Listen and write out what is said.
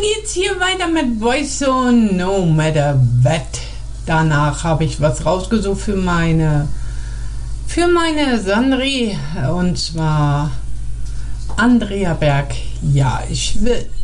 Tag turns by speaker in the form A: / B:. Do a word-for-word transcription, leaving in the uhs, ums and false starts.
A: geht's hier weiter mit Boyzone No Matter What. Danach habe ich was rausgesucht für meine für meine Sandri, und zwar Andrea Berg. Ja, ich will.